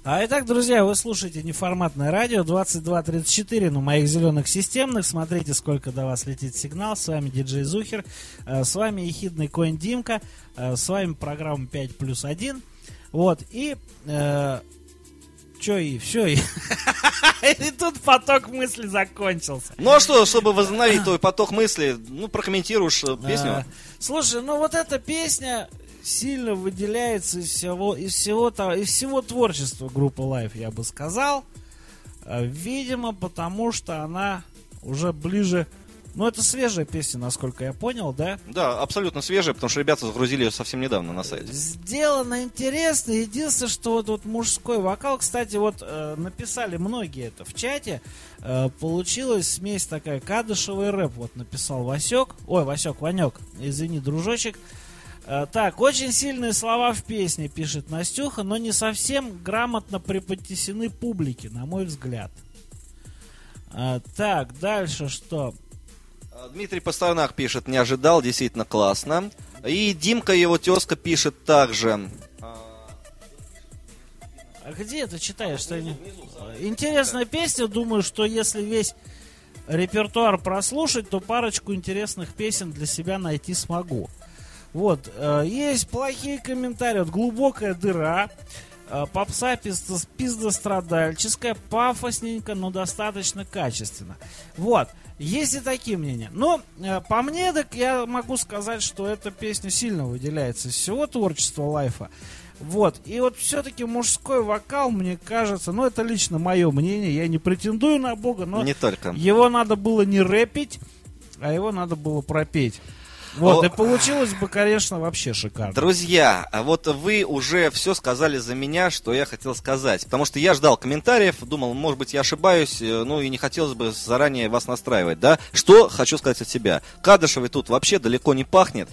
Итак, друзья, вы слушаете неформатное радио 2234 на моих зеленых системных. Смотрите, сколько до вас летит сигнал. С вами диджей Зухер, с вами ехидный конь Димка, с вами программа 5+1. Вот, и... все, и тут поток мыслей закончился. Ну а что, чтобы возобновить твой поток мыслей, прокомментируешь песню? Слушай, вот эта песня сильно выделяется из всего творчества группы Live, я бы сказал. Видимо, потому что она уже ближе... это свежая песня, насколько я понял, да? Да, абсолютно свежая, потому что ребята загрузили ее совсем недавно на сайте. Сделано интересно. Единственное, что вот мужской вокал, кстати, написали многие это в чате. Получилась смесь такая, кадышевый рэп. Вот написал Ванек, извини, дружочек. Так, очень сильные слова в песне, пишет Настюха, но не совсем грамотно преподнесены публике, на мой взгляд. Так, дальше что? Дмитрий Пастернак пишет, не ожидал, действительно классно. И Димка, его тезка, пишет также. А где ты читаешь? Интересная песня, думаю, что если весь репертуар прослушать, то парочку интересных песен для себя найти смогу. Вот, есть плохие комментарии. Глубокая дыра. Попса пиздострадальческая, пафосненько, но достаточно качественно. Вот, есть и такие мнения. Но по мне, так я могу сказать, что эта песня сильно выделяется из всего творчества Лайфа. Вот, и все-таки мужской вокал, мне кажется, это лично мое мнение, я не претендую на Бога, но не только. Его надо было не рэпить, а его надо было пропеть. Вот, и получилось бы, конечно, вообще шикарно. Друзья, вы уже все сказали за меня, что я хотел сказать. Потому что я ждал комментариев, думал, может быть, я ошибаюсь, и не хотелось бы заранее вас настраивать, да? Что хочу сказать от себя. Кадышевый тут вообще далеко не пахнет.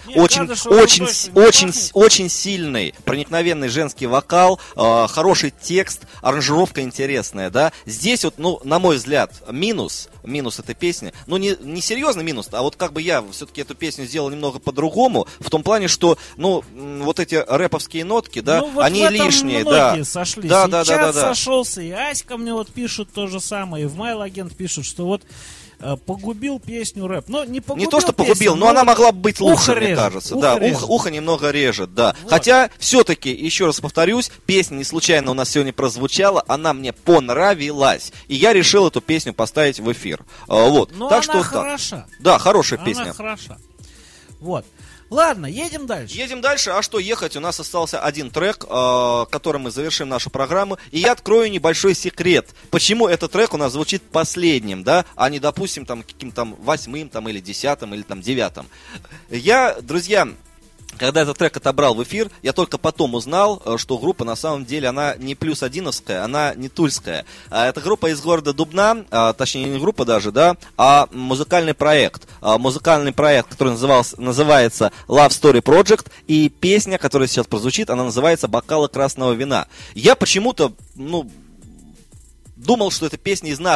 Очень сильный, проникновенный женский вокал, хороший текст, аранжировка интересная, да? Здесь на мой взгляд, минус этой песни, не серьезный минус, а я все-таки эту песню сделал немного по-другому, в том плане, что, эти рэповские нотки, да, они лишние, да. Сошлись. Да, и чат сошелся, и Аська мне пишут то же самое, и в MailAgent пишут, что погубил песню рэп. Не то, что погубил, но она могла быть лучше, мне кажется. Ухо немного режет, да. Вот. Хотя, все-таки, еще раз повторюсь, песня не случайно у нас сегодня прозвучала, она мне понравилась. И я решил эту песню поставить в эфир. Вот. Но так она что хороша. Да, хорошая песня. Она хороша. Вот. Ладно, едем дальше. А что ехать? У нас остался один трек, которым мы завершим нашу программу. И я открою небольшой секрет. Почему этот трек у нас звучит последним, да, а не, допустим, каким-то 8-м, или 10-м, или 9-м. Друзья, когда этот трек отобрал в эфир, я только потом узнал, что группа на самом деле, она не +1-овская, она не тульская. Это группа из города Дубна, точнее не группа даже, да, а музыкальный проект. Музыкальный проект, который называется Love Story Project, и песня, которая сейчас прозвучит, она называется «Бокалы красного вина». Я почему-то, думал, что эта песня из